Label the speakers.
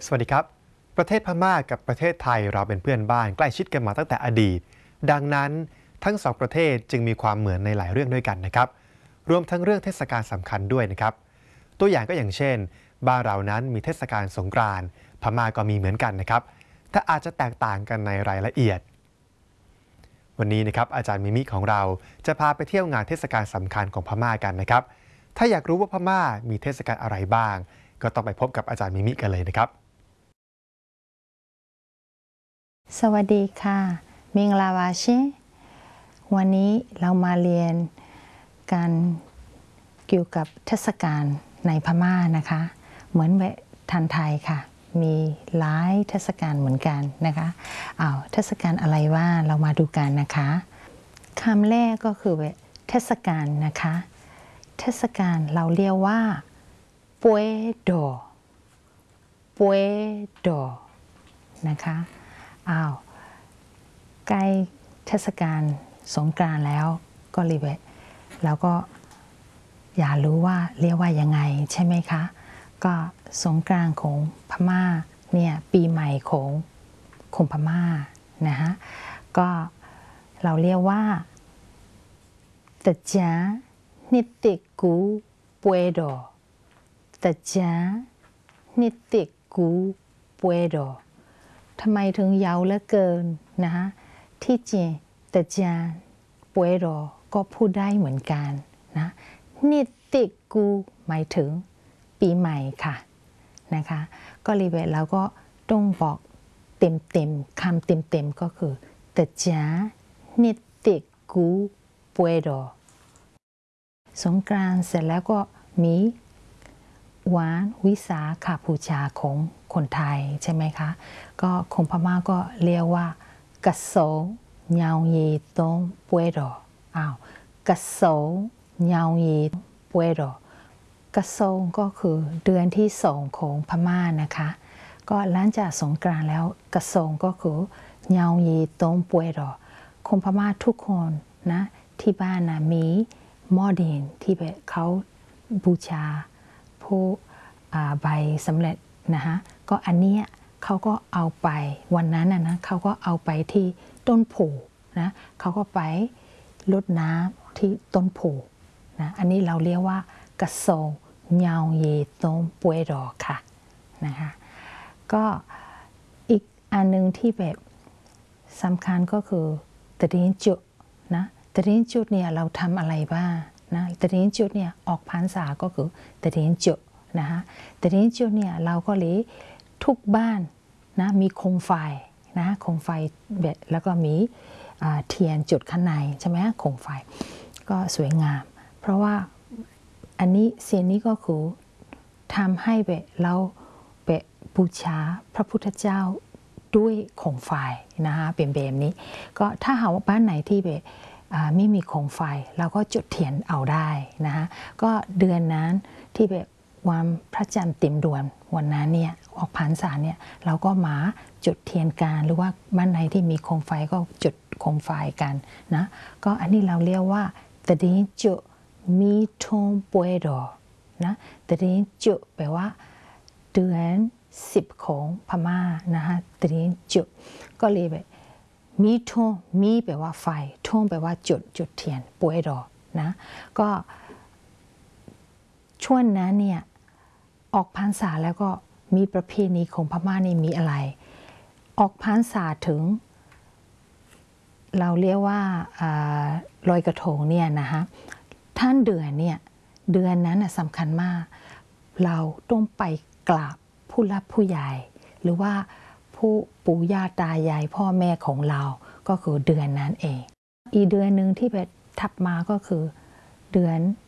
Speaker 1: สวัสดีครับประเทศพม่ากับประเทศไทยเราเป็นเพื่อนบ้านใกล้ชิดกันมาตั้งแต่อดีตดังนั้นทั้งสองประเทศจึงมีความเหมือนในหลายเรื่องด้วยกันนะครับรวมทั้งเรื่องเทศกาลสำคัญด้วยนะครับตัวอย่างก็อย่างเช่นบ้านเรานั้นมีเทศกาลสงกรานต์พม่าก็มีเหมือนกันนะครับแต่อาจจะแตกต่างกันในรายละเอียดวันนี้นะครับอาจารย์มิมิของเราจะพาไปเที่ยวงานเทศกาลสำคัญของพม่ากันนะครับถ้าอยากรู้ว่าพม่ามีเทศกาลอะไรบ้างก็ต้องไปพบกับอาจารย์มิมิกันเลยนะครับ
Speaker 2: สวัสดีค่ะมิงลาวาชิวันนี้เรามาเรียนการเกี่ยวกับเทศกาลในพม่านะคะเหมือนแบบทันไทยค่ะมีหลายเทศกาลเหมือนกันนะคะเทศกาลอะไรว่าเรามาดูกันนะคะคำแรกก็คือแบบเทศกาลนะคะเทศกาลเราเรียกว่าป่วยดอป่วยดอนะคะใกล้เทศกาลสงกรานต์แล้วก็รีเวทแล้วก็อยากรู้ว่าเรียกว่ายังไงใช่ไหมคะก็สงกรานต์ของพม่าเนี่ยปีใหม่ของคนพม่านะฮะก็เราเรียกว่าตะจานิติกูปวยดอตะจานิติกูปวยดอทำไมถึงยาวเหลือเกินนะคะที่จริงตะจาปวยดอก็พูดได้เหมือนกันนะนิติกูหมายถึงปีใหม่ค่ะนะคะก็รีเวทเราก็ต้องบอกเต็มคำเต็มก็คือตะจานิติกูปวยดอสงกรานต์เสร็จแล้วก็มีวันวิสาขบูชาของคนไทยใช่ไหมคะก็คนพม่าก็เรียกว่ากะโสเยาเยตงป่วยดอกะโสเยาเยป่วยดอกะโสก็คือเดือนที่2ของพม่านะคะก็หลังจากสงกรานต์แล้วกะโสก็คือเยาเยตงป่วยดอคนพม่าทุกคนนะที่บ้านนะมีหม้อดินที่เขาบูชาผู้ใบสำเร็จนะคะก็อันนี้เขาก็เอาไปวันนั้นนะเขาก็เอาไปที่ต้นโพนะเขาก็ไปรดน้ำที่ต้นโพนะอันนี้เราเรียกว่ากะโซเยาเยตงป่วยดอกค่ะนะคะก็อีกอันนึงที่แบบสำคัญก็คือตะดินจุนะตะดินจุเนี่ยเราทำอะไรบ้างนะตะดินจุเนี่ยออกพรรษาก็คือตะดินจุนะคะตะดินจุเนี่ยเราก็เลยทุกบ้านนะมีโคมไฟนะโคมไฟแบบแล้วก็มีเทียนจุดข้างในใช่ไหมโคมไฟก็สวยงามเพราะว่าอันนี้เสียงนี้ก็คือทำให้แบบเราแบบบูชาพระพุทธเจ้าด้วยโคมไฟนะคะเป็นแบบนี้ก็ถ้าหากว่าบ้านไหนที่แบบไม่มีโคมไฟเราก็จุดเทียนเอาได้นะคะก็เดือนนั้นที่แบบวันพระจันทร์เต็มดวงวันนั้นเนี่ยออกพรรษาเนี่ยเราก็มาจุดเทียนกันหรือว่าบ้านไหนที่มีโคมไฟก็จุดโคมไฟกันนะก็อันนี้เราเรียกว่าตะดินจุมีทงป่วยดอนะตะดินจุแปลว่าเดือน10ของพม่านะคะตะดินจุก็เลยแบบมีทงมีแปลว่าไฟทงแปลว่าจุดเทียนป่วยดอนะก็ช่วงนั้นเนี่ยออกพรรษาแล้วก็มีประเพณีของพม่านี่มีอะไรออกพรรษาถึงเราเรียกว่าลอยกระทงเนี่ยนะคะท่านเดือนเนี่ยเดือนนั้นสำคัญมากเราต้องไปกราบผู้รับผู้ใหญ่หรือว่าผู้ปู่ย่าตายายพ่อแม่ของเราก็คือเดือนนั้นเองอีกเดือนหนึ่งที่แบบทับมาก็คือเดือน